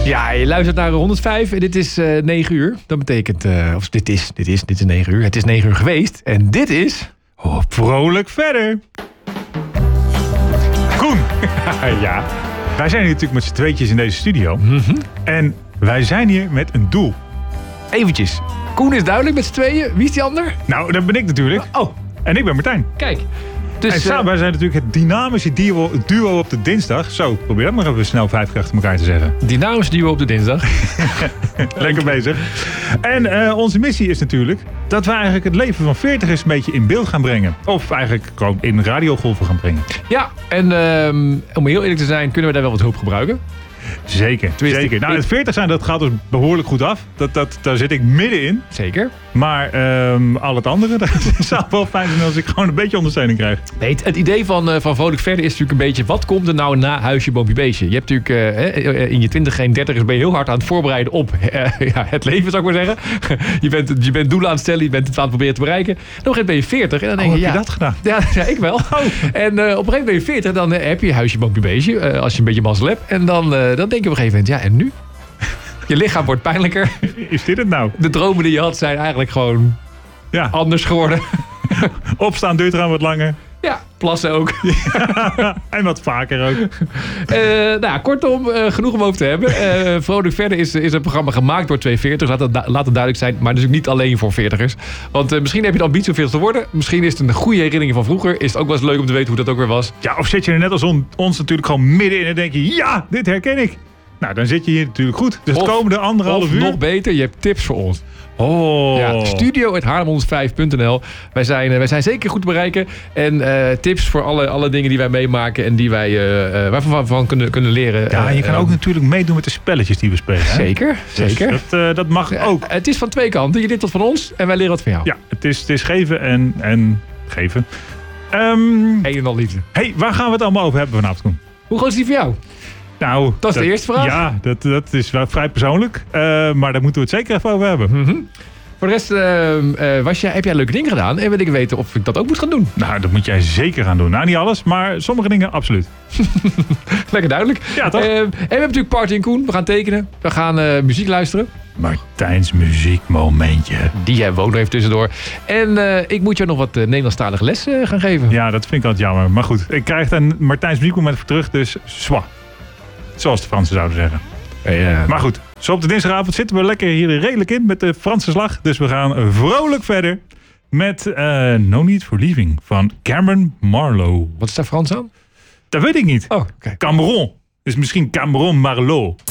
Ja, je luistert naar 105 en dit is 9 uur. Dat betekent, dit is 9 uur. Het is 9 uur geweest en dit is... Vrolijk verder. Koen. Ja. Wij zijn hier natuurlijk met z'n tweetjes in deze studio. Mm-hmm. En wij zijn hier met een doel. Eventjes. Koen is duidelijk met z'n tweeën. Wie is die ander? Nou, dat ben ik natuurlijk. Oh, En ik ben Martijn. kijk. Dus, En samen wij zijn natuurlijk het dynamische duo op de dinsdag. Zo, probeer dat nog even snel 5 keer achter elkaar te zeggen. dynamisch duo op de dinsdag. Lekker bezig. En onze missie is natuurlijk dat we eigenlijk het leven van 40ers een beetje in beeld gaan brengen. Of eigenlijk gewoon in radiogolven gaan brengen. Ja, en om heel eerlijk te zijn, kunnen we daar wel wat hulp gebruiken. Zeker, Tenminste, zeker. Nou, het 40 zijn, dat gaat dus behoorlijk goed af. Daar zit ik middenin. Zeker. Maar al het andere, dat zou wel fijn zijn als ik gewoon een beetje ondersteuning krijg. Nee, het idee van Vrolijk Verder is natuurlijk een beetje... wat komt er nou na Huisje, Boompje, Beestje? Je hebt natuurlijk in je 20 geen 30ers ben je heel hard aan het voorbereiden op het leven, zou ik maar zeggen. je bent doelen aan het stellen, je bent het aan het proberen te bereiken. En op een gegeven moment ben je 40 en dan denk je... heb je dat gedaan? Ja, ik wel. Oh. En op een gegeven moment ben je 40 dan heb je Huisje, Boompje, Beestje. Als je een beetje mazzel hebt. En dan denk je op een gegeven moment, ja, en nu? Je lichaam wordt pijnlijker. Is dit het nou? De dromen die je had zijn eigenlijk gewoon anders geworden. Opstaan duurt eraan wat langer. Ja, plassen ook. En wat vaker ook. Kortom, genoeg om over te hebben. Vrolijk Verder is een programma gemaakt door 240. Laat het duidelijk zijn. Maar dus ook niet alleen voor 40ers. Want misschien heb je de ambitie om 40 te worden. Misschien is het een goede herinnering van vroeger. Is het ook wel eens leuk om te weten hoe dat ook weer was. Ja, of zit je er net als ons natuurlijk gewoon middenin en denk je... Ja, dit herken ik. Nou, dan zit je hier natuurlijk goed. Dus het komende anderhalf uur... nog beter, je hebt tips voor ons. Oh. Ja, studio@haarlem105.nl. Wij zijn zeker goed te bereiken. En tips voor alle dingen die wij meemaken en die wij waarvan we van kunnen leren. Ja, je kan ook natuurlijk meedoen met de spelletjes die we spelen. Hè? Zeker. Dus dat mag ook. Het is van twee kanten. Je leert wat van ons en wij leren wat van jou. Ja, het is geven en geven. Een en al liefde. Hey, waar gaan we het allemaal over hebben vanavond, Koen? Hoe groot is die voor jou? Nou, dat is de eerste vraag. Ja, dat is wel vrij persoonlijk. Maar daar moeten we het zeker even over hebben. Mm-hmm. Voor de rest, heb jij leuke dingen gedaan? En wil ik weten of ik dat ook moet gaan doen? Nou, dat moet jij zeker gaan doen. Nou, niet alles, maar sommige dingen absoluut. Lekker duidelijk. Ja, toch? En we hebben natuurlijk Party en Koen. We gaan tekenen. We gaan muziek luisteren. Martijns muziekmomentje. Die hebben we ook nog even tussendoor. En ik moet jou nog wat Nederlandstalige les gaan geven. Ja, dat vind ik altijd jammer. Maar goed, ik krijg dan Martijns muziekmoment voor terug, dus zwa. Zoals de Fransen zouden zeggen. Maar goed, zo op de dinsdagavond zitten we lekker hier redelijk in met de Franse slag. Dus we gaan vrolijk verder met No Need for Leaving van Cameron Marlowe. Wat is daar Frans aan? Dat weet ik niet. Oh, okay. Cameron. Dus misschien Cameron Marlowe.